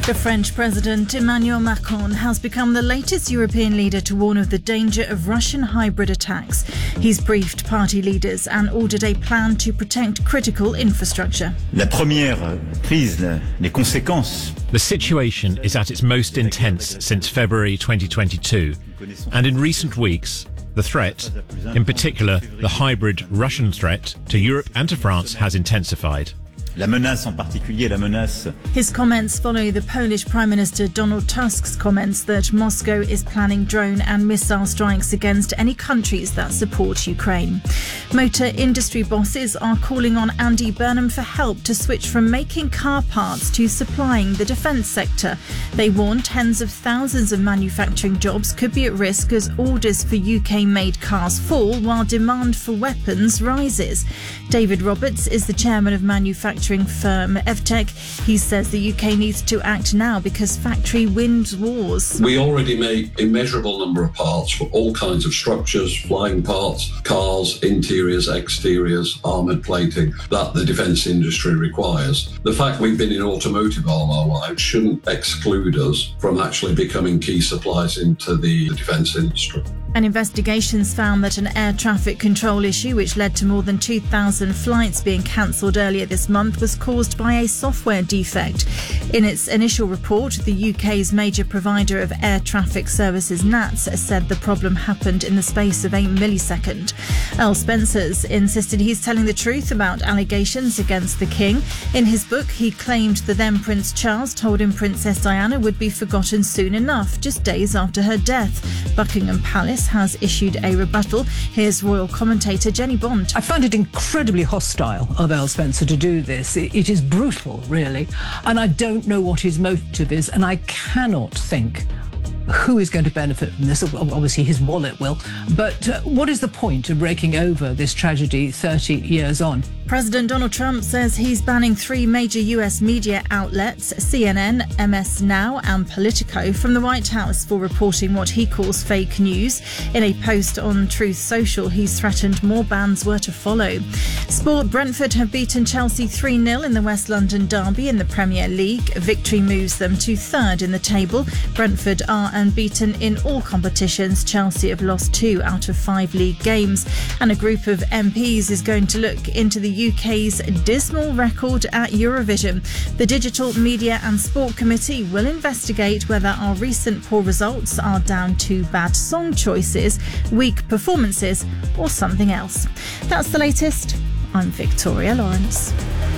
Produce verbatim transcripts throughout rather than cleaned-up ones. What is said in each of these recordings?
The French President Emmanuel Macron has become the latest European leader to warn of the danger of Russian hybrid attacks. He's briefed party leaders and ordered a plan to protect critical infrastructure. La première crise, les conséquences. The situation is at its most intense since February twenty twenty-two, and in recent weeks, the threat, in particular the hybrid Russian threat to Europe and to France, has intensified. La menace en particulier, la menace. His comments follow the Polish Prime Minister Donald Tusk's comments that Moscow is planning drone and missile strikes against any countries that support Ukraine. Motor industry bosses are calling on Andy Burnham for help to switch from making car parts to supplying the defence sector. They warn tens of thousands of manufacturing jobs could be at risk as orders for U K-made cars fall while demand for weapons rises. David Roberts is the chairman of manufacturing firm Evtech. He says the U K needs to act now because factory wins wars. We already make immeasurable number of parts for all kinds of structures, flying parts, cars, interiors, exteriors, armoured plating that the defence industry requires. The fact we've been in automotive all our lives shouldn't exclude us from actually becoming key suppliers into the defence industry. And investigations found that an air traffic control issue which led to more than two thousand flights being cancelled earlier this month was caused by a software defect. In its initial report, the U K's major provider of air traffic services, N A T S, said the problem happened in the space of a millisecond. Earl Spencer's insisted he's telling the truth about allegations against the King. In his book, he claimed the then Prince Charles told him Princess Diana would be forgotten soon enough, just days after her death. Buckingham Palace has issued a rebuttal. Here's royal commentator Jenny Bond. I find it incredibly hostile of Earl Spencer to do this. It is brutal, really, and I don't know what his motive is, and I cannot think who is going to benefit from this. Obviously his wallet will, but uh, what is the point of breaking over this tragedy thirty years on? President Donald Trump says he's banning three major U S media outlets, C N N, M S Now and Politico, from the White House for reporting what he calls fake news. In a post on Truth Social, he's threatened more bans were to follow. Sport: Brentford have beaten Chelsea three nil in the West London derby in the Premier League. Victory moves them to third in the table. Brentford are unbeaten in all competitions. Chelsea have lost two out of five league games. And a group of M Ps is going to look into the U K's dismal record at Eurovision. The Digital Media and Sport Committee will investigate whether our recent poor results are down to bad song choices, weak performances, or something else. That's the latest. I'm Victoria Lawrence.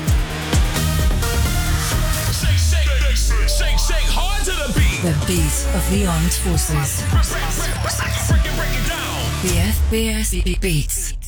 The beat of the armed forces. The F B S Beats.